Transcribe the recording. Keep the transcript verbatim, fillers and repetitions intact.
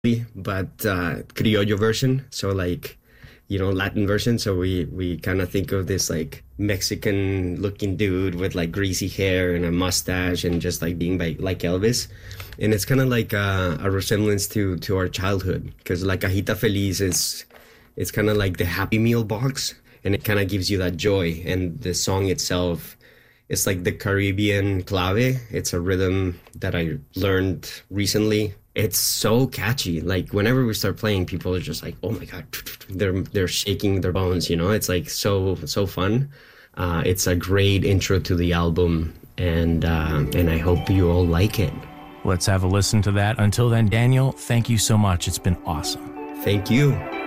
but uh, criollo version. So like, you know, Latin version. So we we kind of think of this like Mexican looking dude with like greasy hair and a mustache and just like being like like Elvis. And it's kind of like uh, a resemblance to to our childhood, because La Cajita Feliz is it's kind of like the Happy Meal box, and it kind of gives you that joy. And the song itself, it's like the Caribbean clave. It's a rhythm that I learned recently. It's so catchy. Like whenever we start playing, people are just like, "Oh my god!" They're they're shaking their bones. You know, it's like so so fun. Uh, it's a great intro to the album, and uh, and I hope you all like it. Let's have a listen to that. Until then, Daniel, thank you so much. It's been awesome. Thank you.